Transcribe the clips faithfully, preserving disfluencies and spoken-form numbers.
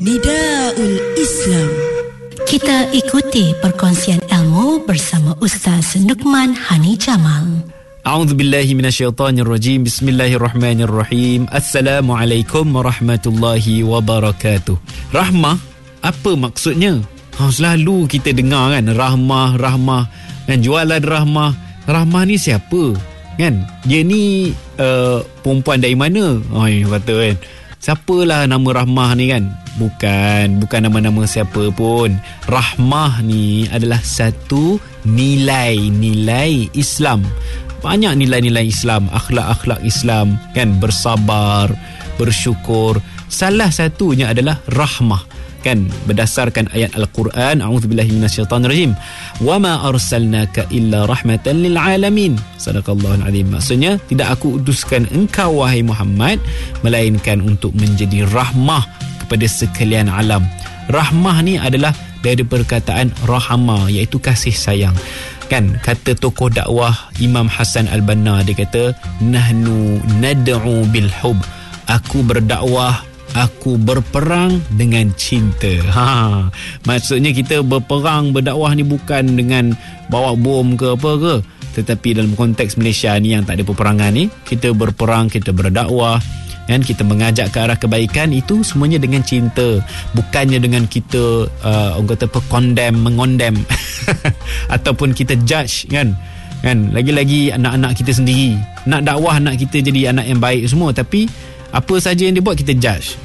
Nidaul Islam. Kita ikuti perkongsian ilmu bersama Ustaz Nukman Hani Jamal. A'udzubillahi minasyaitonirrajim. Bismillahirrahmanirrahim. Assalamualaikum warahmatullahi wabarakatuh. Rahmah, apa maksudnya? Ha, selalu kita dengar kan, rahmah, rahmah, kan, jualan rahmah. Rahmah ni siapa? Kan? Dia ni uh, perempuan dari mana? Ai, kata kan. Siapalah nama Rahmah ni kan? Bukan, bukan nama-nama siapa pun. Rahmah ni adalah satu nilai-nilai Islam. Banyak nilai-nilai Islam, akhlak-akhlak Islam, kan, bersabar, bersyukur. Salah satunya adalah rahmah, kan, berdasarkan ayat Al-Quran. A'udzubillahi minasyaitonirrajim. Wa ma arsalnaka illa rahmatan lil alamin. Sadaqallahul azim. Maksudnya, tidak aku utuskan engkau wahai Muhammad melainkan untuk menjadi rahmah kepada sekalian alam. Rahmah ni adalah dari perkataan rahama, iaitu kasih sayang. Kan, kata tokoh dakwah Imam Hasan Al-Banna, dia kata, nahnu nad'u bil hub. Aku berdakwah, aku berperang dengan cinta. Ha, maksudnya kita berperang, berdakwah ni bukan dengan bawa bom ke apa ke, tetapi dalam konteks Malaysia ni yang tak ada peperangan ni, kita berperang, kita berdakwah, dan kita mengajak ke arah kebaikan, itu semuanya dengan cinta, bukannya dengan kita uh, orang kata apa, condemn, mengondem ataupun kita judge, kan. Kan, lagi-lagi anak-anak kita sendiri nak dakwah, nak kita jadi anak yang baik semua, tapi apa saja yang dia buat kita judge.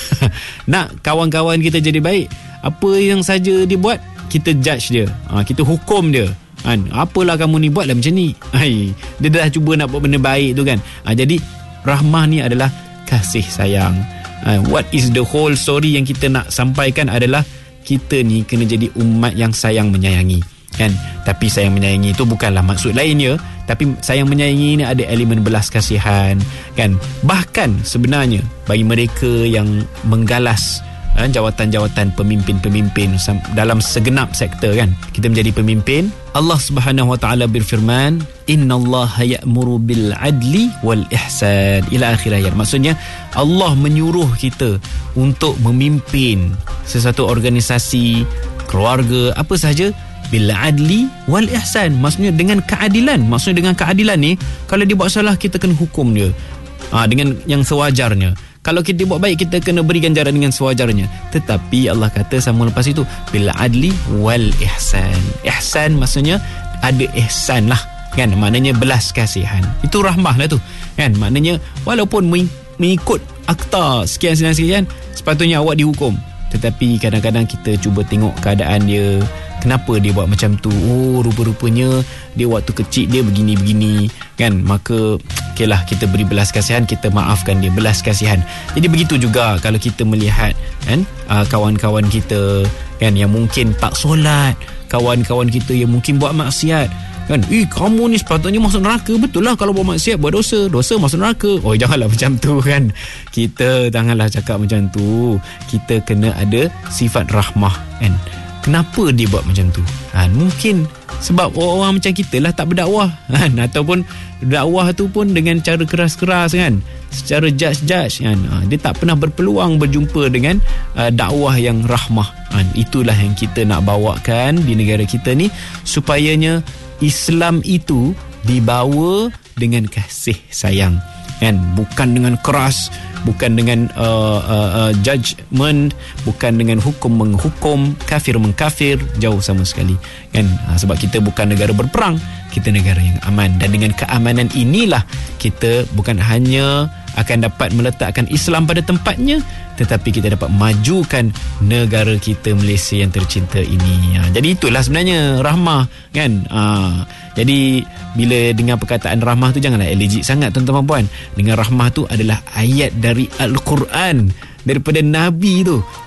Nak kawan-kawan kita jadi baik, apa yang saja dia buat kita judge dia, ha, kita hukum dia, kan. Apalah kamu ni buatlah macam ni. Hai, dia dah cuba nak buat benda baik tu, kan. Ha, jadi rahmah ni adalah kasih sayang. Ha, what is the whole story yang kita nak sampaikan adalah kita ni kena jadi umat yang sayang menyayangi, kan. Tapi sayang menyayangi itu bukanlah maksud lainnya, tapi sayang menyayangi ini ada elemen belas kasihan, kan. Bahkan sebenarnya bagi mereka yang menggalas ha, jawatan-jawatan pemimpin-pemimpin dalam segenap sektor, kan, kita menjadi pemimpin, Allah Subhanahu wa taala berfirman, innallaha ya'muru bil adli wal ihsan, ila akhir ayat. Maksudnya Allah menyuruh kita untuk memimpin sesuatu organisasi, keluarga, apa sahaja, bil adli wal ihsan, maksudnya dengan keadilan. Maksudnya dengan keadilan ni, kalau dia buat salah kita kena hukum dia ha, dengan yang sewajarnya. Kalau kita buat baik, kita kena beri ganjaran dengan sewajarnya. Tetapi Allah kata sama lepas itu, bil adli wal ihsan. Ihsan maksudnya ada ihsan lah, kan, maknanya belas kasihan. Itu rahmah lah tu, kan. Maknanya walaupun mengikut akta sekian-sekian, sepatutnya awak dihukum, tetapi kadang-kadang kita cuba tengok keadaan dia, kenapa dia buat macam tu. Oh, rupa-rupanya dia waktu kecil dia begini-begini, kan. Maka okeylah, kita beri belas kasihan, kita maafkan dia, belas kasihan. Jadi begitu juga kalau kita melihat, kan, uh, kawan-kawan kita, kan, yang mungkin tak solat, kawan-kawan kita yang mungkin buat maksiat, kan. Eh, kamu ni sepatutnya masuk neraka. Betul lah, kalau buat maksiat, buat dosa, dosa masuk neraka. Oh, janganlah macam tu, kan. Kita janganlah cakap macam tu. Kita kena ada sifat rahmah, kan. Kenapa dia buat macam tu? Ha, mungkin sebab orang-orang macam kita lah tak berdakwah, kan? Ataupun dakwah tu pun dengan cara keras-keras, kan, secara judge-judge, kan. Ha, dia tak pernah berpeluang berjumpa dengan uh, dakwah yang rahmah, kan. Itulah yang kita nak bawakan di negara kita ni, supayanya Islam itu dibawa dengan kasih sayang, kan, bukan dengan keras, bukan dengan uh, uh, uh, judgement, bukan dengan hukum menghukum, kafir mengkafir, jauh sama sekali, kan. Ha, sebab kita bukan negara berperang, kita negara yang aman. Dan dengan keamanan inilah kita bukan hanya akan dapat meletakkan Islam pada tempatnya, tetapi kita dapat majukan negara kita Malaysia yang tercinta ini. Ha, jadi itulah sebenarnya rahmah, kan. Ha, jadi bila dengar perkataan rahmah tu, janganlah allergic sangat, tuan-tuan puan. Dengan rahmah tu adalah ayat dari Al-Quran, daripada Nabi tu.